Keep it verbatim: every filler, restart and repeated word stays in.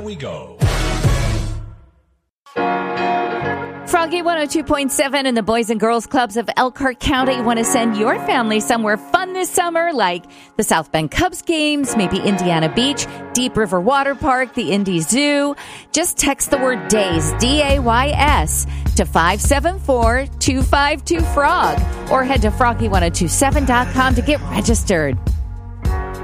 We go. Froggy one oh two point seven and the Boys and Girls Clubs of Elkhart County want to send your family somewhere fun this summer, like the South Bend Cubs games, maybe Indiana Beach, Deep River Water Park, the Indy Zoo. Just text the word DAYS, D A Y S, to five seven four two five two frog or head to froggy ten twenty-seven dot com to get registered.